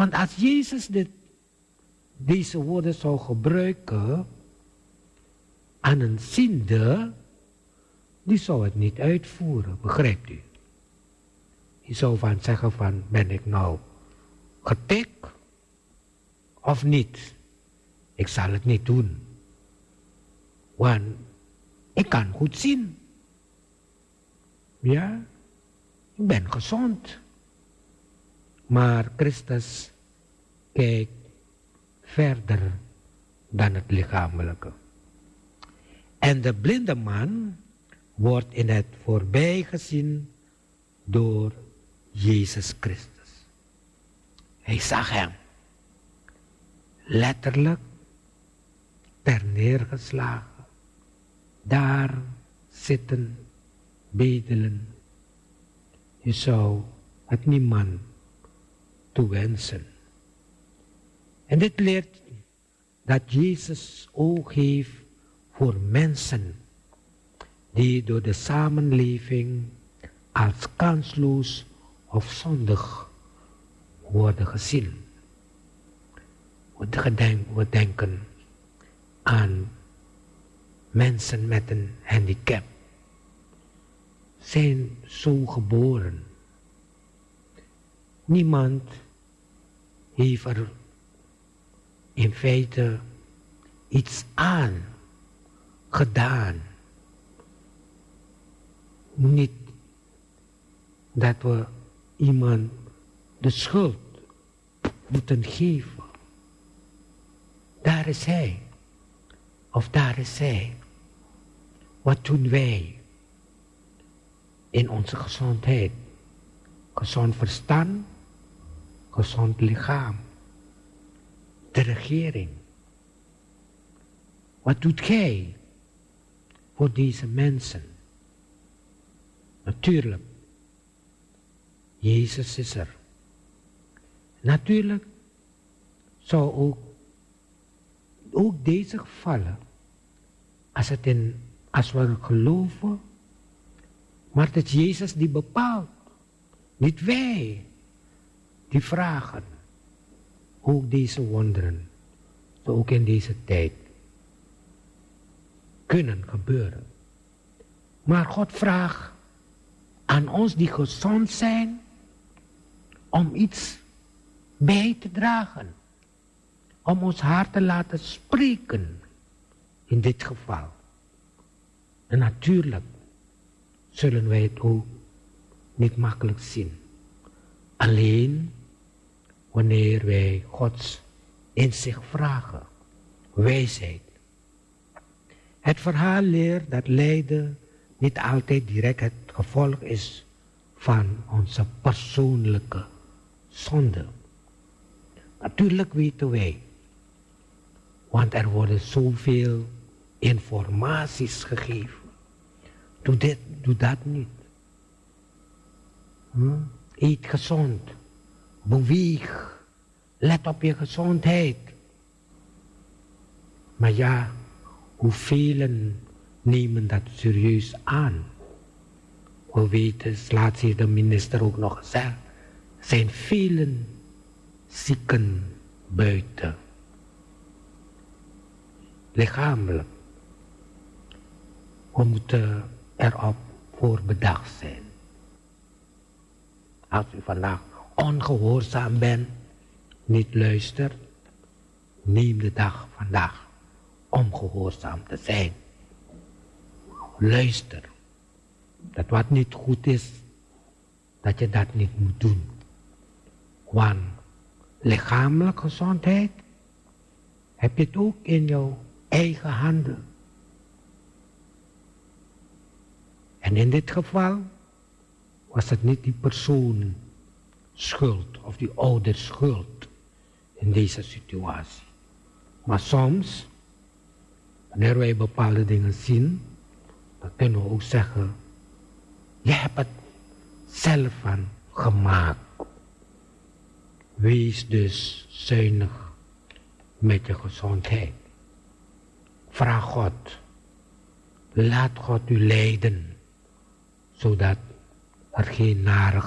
Want als Jezus deze woorden zou gebruiken aan een ziende, die zou het niet uitvoeren, begrijpt u? Die zou van zeggen van, ben ik nou getikt of niet? Ik zal het niet doen. Want ik kan goed zien. Ja, ik ben gezond. Maar Christus kijkt verder dan het lichamelijke. En de blinde man wordt in het voorbij gezien door Jezus Christus. Hij zag hem letterlijk ter neergeslagen, daar zitten, bedelen. Je zou het niemand toewensen. En dit leert dat Jezus oog heeft voor mensen die door de samenleving als kansloos of zondig worden gezien. We denken aan mensen met een handicap. Zijn zo geboren. Niemand heeft er in feite iets aan gedaan. Niet dat we iemand de schuld moeten geven. Daar is hij. Of daar is zij. Wat doen wij in onze gezondheid? Gezond verstand, gezond lichaam. De regering. Wat doet gij voor deze mensen? Natuurlijk, Jezus is er. Natuurlijk zou ook deze gevallen, als we geloven, maar het is Jezus die bepaalt, niet wij die vragen. Ook deze wonderen, ook in deze tijd, kunnen gebeuren. Maar God vraagt aan ons die gezond zijn, om iets bij te dragen. Om ons hart te laten spreken, in dit geval. En natuurlijk zullen wij het ook niet makkelijk zien. Alleen wanneer wij Gods inzicht vragen, wijsheid. Het verhaal leert dat lijden niet altijd direct het gevolg is van onze persoonlijke zonde. Natuurlijk weten wij, want er worden zoveel informaties gegeven. Doe dat niet. Eet gezond. Beweeg. Let op je gezondheid. Maar ja, hoeveel nemen dat serieus aan? We weten, laatst heeft de minister ook nog gezegd, er zijn velen zieken buiten. Lichamelijk. We moeten erop voor bedacht zijn. Als u vandaag ongehoorzaam bent, niet luistert, neem de dag vandaag om gehoorzaam te zijn. Luister. Dat wat niet goed is, dat je dat niet moet doen. Want lichamelijke gezondheid heb je het ook in jouw eigen handen. En in dit geval was het niet die persoon schuld of die ouders schuld in deze situatie. Maar soms, wanneer wij bepaalde dingen zien, dan kunnen we ook zeggen, je hebt het zelf van gemaakt. Wees dus zuinig met je gezondheid. Vraag God. Laat God u leiden, zodat er geen nare